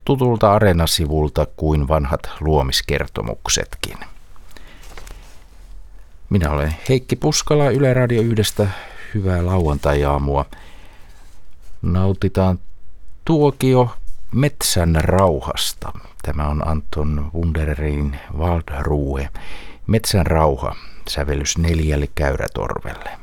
tutulta Areena-sivulta kuin vanhat luomiskertomuksetkin. Minä olen Heikki Puskala Yle Radio 1. Hyvää lauantai-aamua. Nautitaan tuokio Metsän rauhasta. Tämä on Anton Wunderin Waldruhe. Metsän rauha, sävellys 4 käyrätorvelle.